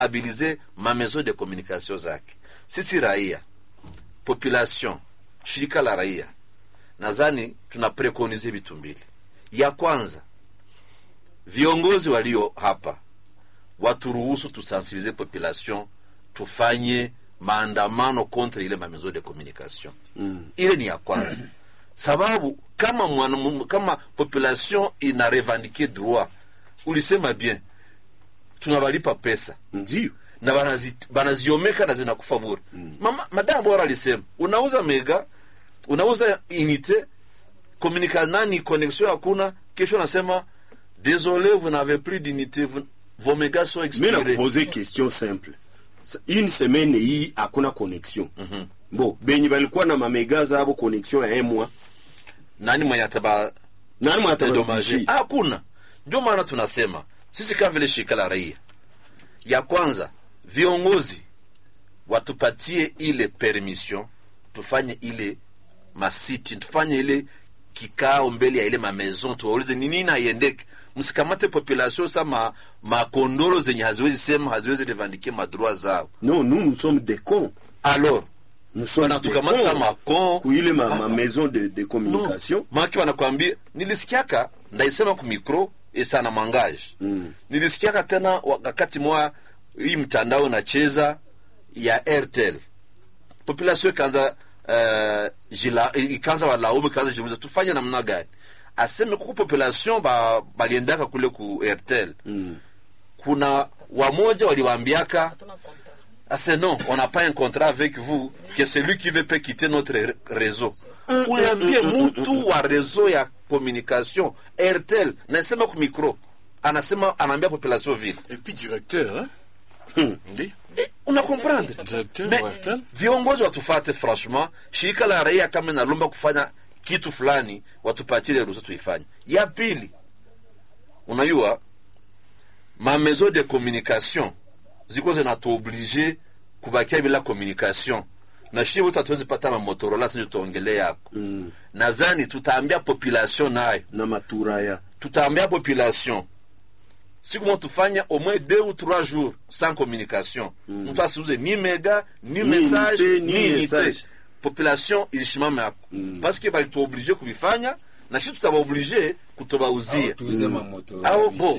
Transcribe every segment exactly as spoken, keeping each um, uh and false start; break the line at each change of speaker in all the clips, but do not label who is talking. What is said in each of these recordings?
abilize ma maison de communication zake. Sisi raia, population, shirika la raia, nadhani tuna preconize vitu mbili. Ya kwanza, viongozi walio hapa waturuhusu tusensibilize population, tufanye maandamano contre ile ma maison de communication. Mm. Ile ni ya kwanza. Sababu kama mwana, kama population ina revendiquer droit, ulisema bien, tunawalipa pesa.
Ndio.
Na banazi banaziomeka na zinakufa bure. Mm. Mama madam bora alisema, unauza mega, unauza unité, communication nani connexion hakuna, kesho nasema désolé, vous n'avez plus d'unité, vos mégas sont expirés.
Mais na poser question simple. Une semaine hii hakuna connexion. Mm-hmm. Bo, benyi balikuwa na mamega zabo connexion ya un mois.
Nani mwenye ataba
nani mwenye ataba
hakuna. Ndio maana tunasema sisi kama vile shirika la raia, ya kwanza viongozi watupatie ile permission, tufanye ile masiti, tufanye ile kikao mbele ya ile ma maison, tuwaulize ni nini haiendeke. Msikamate population sama makondoro zenye haziwezi sema, haziwezi revendiquer madroits zao.
Non, nous nous sommes des cons.
Alors
nous sommes des cons
sama con
kuile ma, ma maison de de communication.
No. Maki wanakuambia nilisikiaka ndaisema ku micro esana mangaje. Mm. Nilisikiaka tena wakati mwa hii mtandao nacheza ya Airtel. Population ikaanza uh, jila ikaanza walaumu, ikaanza jiuliza tufanye namna gani. Aseme kwa population ba baliendaka kule ku Airtel. Mm. Kuna wamoja waliwaambiaka ase non, on n'a pas un contrat avec vous, que celui qui veut peut quitter notre réseau. Unaambie mtu wa réseau ya communication Airtel nasema ku micro, anasema anaambia population vile.
Et puis directeur, hein?
Hmm. Ndi? Una comprendre?
Directeur
viongozi watufate franchement, shirika la raia kama inalomba kufanya kitu fulani, watupatie ruhusa tuifanye. Ya pili, unajua ma maison de communication ziko zinatuoblige kubakia bila communication. Na shii wote hatuwezi pata ma Motorola sisi tuongelea yako. Mm. Nadhani tutaambia population nayo
na maturaya.
Tutaambia population siku mo tufanya au moins deux ou trois jours sans communication. Mm. Mtu asiuze ni mega, ni, ni message, ni, ni message. Population ilishimama yako. Mm. Parce que bali tu obligé kubifanya na shii tutaba obligé kutobauzia.
Tuuze ma Motorola.
Au bo.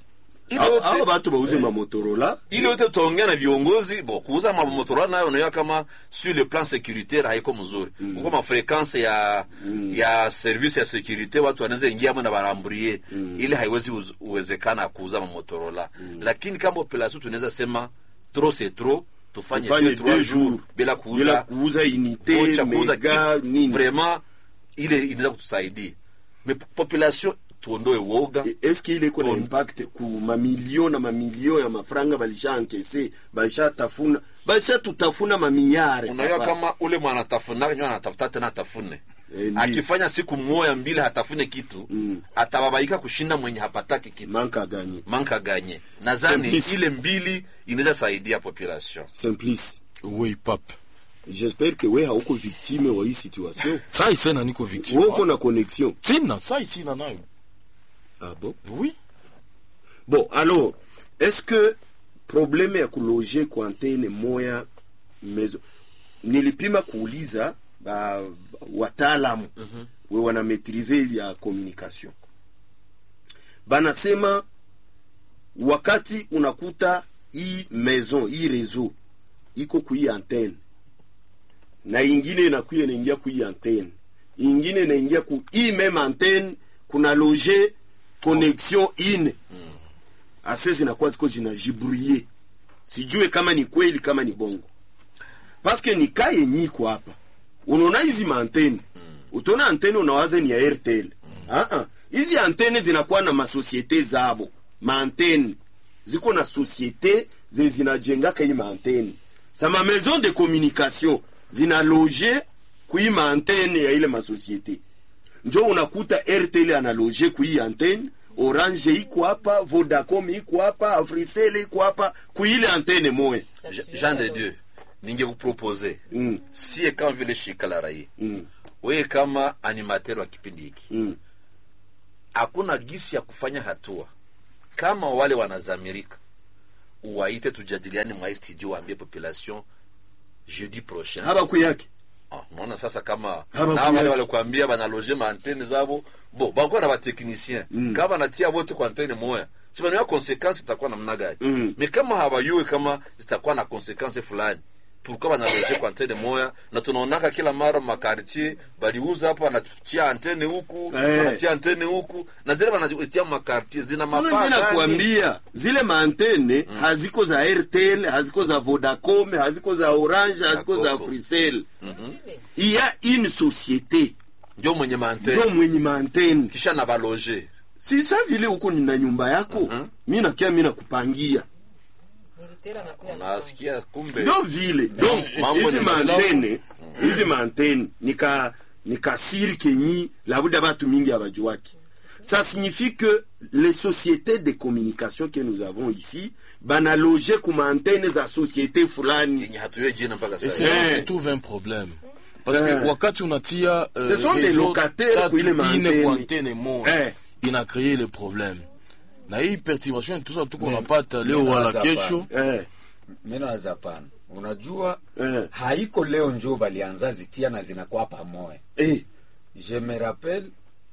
Hao watu bauze ma Motorola.
Ile yote tutaongea na viongozi, bo kuuza ma Motorola nayo unaona kama sur le plan sécuritaire haiko mzuri. Mm. Kwa fréquence ya mm. ya service ya sécurité watu wanaweza ingia na barambrie. Mm. Ile haiwezi uwezekana kuuza ma Motorola. Mm. Lakini kama population tunaweza sema trop c'est trop, tufanye deux trois jours bila kuuza
bila kuuza unité mega nini.
Vraiment ile inaweza kutusaidia. Mais population tuondoe woga.
Est-ce qu'il est quoi impact ku mamilion na mamilion ya mafranga balisha encaisser, balisha tafuna, balisha tutafuna mamiliare.
Unajua kama ule mwana tafuna nyona anatafuta tena tafune. E, akifanya siku moja mbili hatafune kitu, mm. atababaika kushinda mwenye hapataki kitu.
Manka ganye.
Manka ganye. Nadhani ile mbili inaweza saidia population.
Simplice.
Oui, pape.
J'espère que wewe hauko victime wa hii situation.
Ça ici na niko victime.
Wewe uko na connexion.
Tina, ça ici na nayo.
Ah bon?
Oui.
Bon, alors, est-ce que problème ya kuloger kwa antenne moya mezo nilipima kuuliza ba wataalamu mm-hmm. we wana maîtriser ya communication. Banasema wakati unakuta hii maison, hii réseau iko kui antenne na ingine inakuya inaingia kui antenne, ingine inaingia ku hii même antenne kuna loger connexion ine. Mm. Ase zinakuwa ziko zinajibrouiller. Sijue kama ni kweli kama ni bongo. Parce que ni kaye nyiko hapa. Unaona hizi antenne. Mm. Utaona antenne unawaza ni ya Airtel. Mm. Ah ah. Hizi antenne zinakuwa na masosiete zabo. Ma antenne ziko na societe ze zinajenga kai ma antenne. Sa ma maison de communication zina loger kui ma antenne ya ile ma societe. Njo unakuta Airtel analoge kui antenne, Orange iko hapa, Vodacom iko hapa, Africell iko hapa, kuile antenne moja.
Jean de Dieu, ninge kupropose. Mm. Si kama vile shirika la raia. Mm. Wewe kama animateur wa kipindi hiki. Mm. Hakuna gisi ya kufanya hatua kama wale wanazamirika. uwaite tujadiliane mwa studio, waambie population jeudi prochain
haba kuyake.
Ah, unaona sasa kama
Haba
na
kuyake.
wale wale kuambia bana loger ma antenne zabo bo bako na ba technicien mm. kama natia wote kwa antenne moya si bana ya consequence itakuwa namna gani
Mm.
mais kama hawajui kama zitakuwa na consequence fulani pourquoi bana loger kwa antenne moya, na tunaonaka kila mara makartier baliuza hapa anatia antenne huku
Eh.
anatia antenne huku na zile wanatia makartier zina
Sasa
mafaa
mimi
gani?
nakwambia zile maantene mm. haziko za Airtel, haziko za Vodacom, haziko za Orange, haziko za
D'accord.
Fricel. Mm-hmm. Il y a une société
ndio mwenye maantenne
ndio mwenye maantene.
kisha na baloger
Si sa vile uko nina nyumba yako,
Mhm.
mimi nakia mimi nakupangia.
nasikia kumbe
Ndio vile. Donc
mambo
hizi
ni
maantene, hizi maantene nika nika siri kenyi labuda batu mingi abajuaki. Ça signifie que les sociétés de communication que nous avons ici banaloger kuma antenne za société fulani.
yenye hatujui jina mpaka
Et
sasa.
c'est là où
Eh.
se trouve un problème. Parce que
Eh.
wakati unatia euh,
Ce sont des
réseau
locataires
tatu
kuile
ine
maantene.
kwa antene moja,
Eh.
ina créé le problème. Na hii perturbation tout ça tuko
Mais-
napata leo
mais
wala
nawaza
kesho.
Eh.
Mimi nawaza hapana. Unajua
Eh.
haiko leo njoo balianza zitia na zinakuwa pamoja.
Eh.
Je me rappelle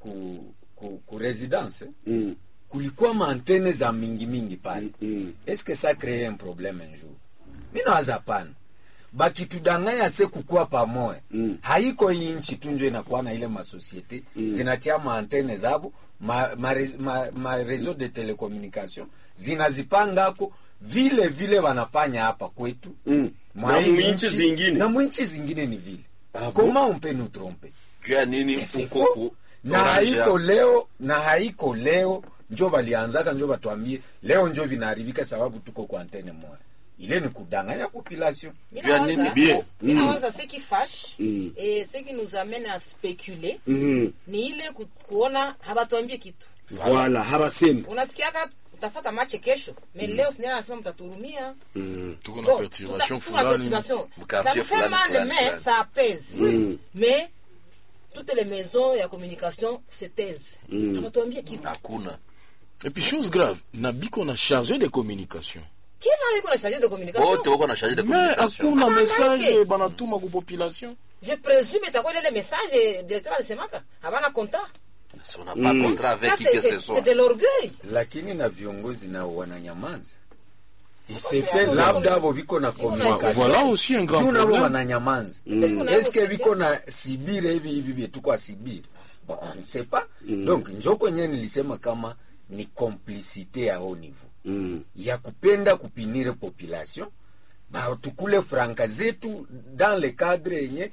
ku ku, ku residence
Mm.
kulikuwa maantene za mingi mingi pale.
Mm.
Est-ce que ça crée un problème un jour? Mimi nawaza hapana. Bakitudanganya se kukua pamoja.
Mm.
Haiko hii nchi tu ndio inakuwa na ile masosiete mm. zinatia maantene zabo ma, ma, ma, ma réseau de télécommunication zinazipangako vile vile wanafanya hapa kwetu
Mm.
Mwa
Na
hii
mwinchi
nchi-
zingine.
na mwinchi zingine ni vile
Ah,
comment on peut nous tromper
juu ya nini
Mais c'est
uko
faux.
ku
na
Orange
haiko
ya-
leo na haiko leo njo balianzaka njo batuambie leo njo vinaharibika sababu tuko kwa antene moja. Ile ni kudanganya population.
juu ya nini
Bien.
Minawaza ce qui fâche
Mm.
et ce qui nous amène à spéculer
Mhm.
ni ile ku- kuona habatuambie kitu.
Voilà, habasemi.
Unasikiaka utafata mache kesho, mais leo sinema anasema mtaturumia.
Tuko na
Bon,
perturbation
tuta- tuko na
fulani.
perturbation.
Mkartier
Ça nous fait
fulani,
mal,
fulani,
mais
fulani.
ça apaise. Mais toutes les maisons ya communication se taisent. Habatuambie kitu.
hakuna
Et puis chose grave, na biko na chargé de communication.
Kila iko na chargé de communication.
wote wako na charge de
Mais
communication
hakuna
Ah,
message
okay.
banatuma ku population.
Je présume itakuwa ile message directeur alisemaka. Habana contact.
si on n'a pas contrat avec
Ça
qui
c'est
que ce
c'est-
soit
c'est de l'orgueil.
Lakini na viongozi nao wananyamaza.
c'est
Isepe
hapo
labda abo viko na
na
communication.
Voilà aussi un grand
Juu nabo
problème.
wananyamaza.
Mm.
Est-ce que viko na sibire hivi hivi vyetu kwa sibire? Bon, on ne sait pas. Donc njoo kwenye nilisema kama ni complicité à haut niveau.
Mm.
Ya kupenda kupinire population. Ba tukule franka zetu dans le cadre yenye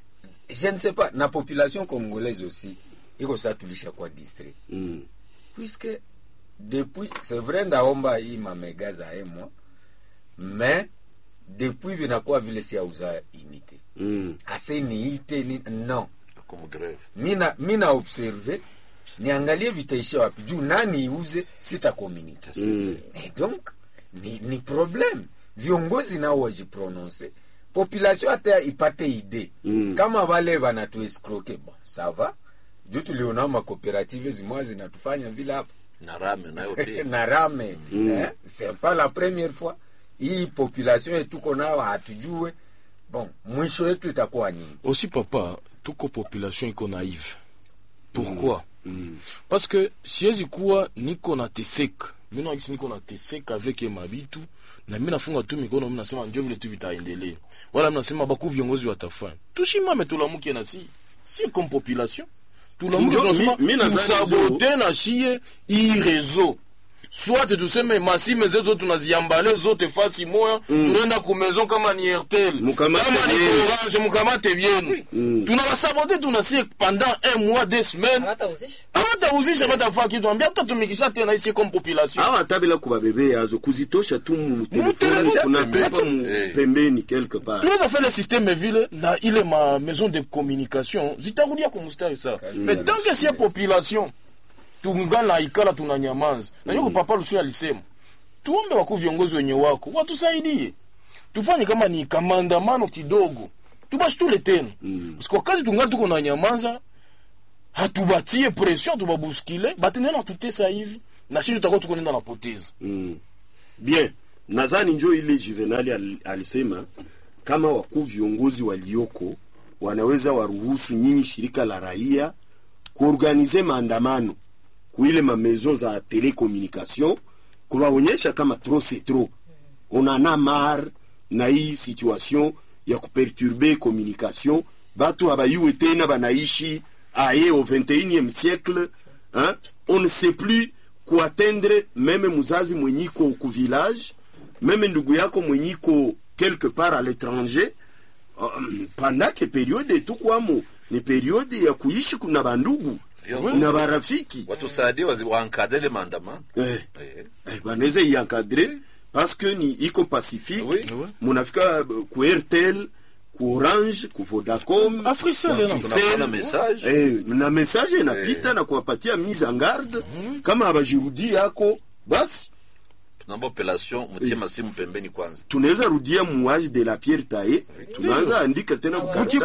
je ne sais pas na population congolaise aussi. Iko sa tulisha kwa distrait.
Mm.
Puisque depuis c'est vrai ndaomba hii mamega za emo mais depuis vinakuwa vile si auza unité
Mm.
ase niite ni non
comme grève
mina mina observe niangalie vitaisha wapi juu nani iuze sita community
Mm.
et donc ni, ni problème viongozi nao wajiprononce population hata ipate idée
Mm.
kama wale wanatu escroquer bon ça va juu tuliona ma coopérative zimwa zinatufanya vile hapa
na rame nayo pia
na rame eh? C'est pas la première fois hii population yetu nao hatujue bon mwisho yetu itakuwa nini
Aussi papa, tuko population iko naïve. Pourquoi? Parce que siwezi kuwa niko na teseka. Mimi na niko na teseka avec mabitu na mimi nafunga tu mikono mimi nasema ndio vile tu vitaendelea. Wala mimi nasema baku viongozi watafanya. Tushimame tulamuke na si si comme population. Tulamuke
Ndio,
tunasema
mi- mi nadhani
tusabote na shie hii réseau. Soit tuseme masime zetu tunaziambale zote fasi moya mm. tunaenda ku maison kama ni Airtel
Mukamate
kama ni
bien.
Orange mukamate bien
Mm.
tunawasabote tunasie pendant un mois deux semaines
Hawatauzisha.
hawatauzisha batafaa kitu ambia tutatumikisha tena isi comme population
Awa tabila kubabebe yazo kuzitosha tu mu
telefoni,
telefoni tunatupa
pembeni.
mu
Eh.
pembeni quelque part.
tunaweza faire le système vile na ile ma maison de communication zitarudia kumustari sawa mais tant que c'est population tungana ikala tunanyamaza na yuko papa Lusu alisema tuombe wakuu viongozi wenye wako watusaidie tufanye kama ni kamandamano kidogo tubashitule tena mm. parce que wakati tungali tuko na nyamaza hatubatie pression tubabuskile batenena tutesa hivi na sisi tutakuwa tuko nenda napoteza
Mm. Bien. nadhani njo ile Juvenali al, alisema kama wakuu viongozi walioko wanaweza waruhusu nyinyi shirika la raia kuorganize maandamano kuile ma maison za telecommunication kuwaonyesha kama trop c'est trop, on en a marre na hii situation ya kuperturbe communication. Batu habayuwe tena banaishi aye au vingt et unième siècle, hein? On ne sait plus kuatendre meme muzazi mwenyiko ku village, meme ndugu yako mwenyiko quelque part à l'étranger. Um, pendant que periode tu kwamo ni periode ya kuishi kuna bandugu na barafiki
watu saadi wankadre maandamano
eh, eh. eh banaweza yankadre parce que ni iko pacifique.
Oui.
Munafika ku Airtel, ku Orange, ku Vodacom,
Africell
na message
eh, na message inapita eh, na kuwapatia mise en garde mm-hmm. Kama abajirudi yako basi
tunamba operation mutima simu pembeni kwanza
tunaweza rudia muage de la pierre taille, tunaanza andika tena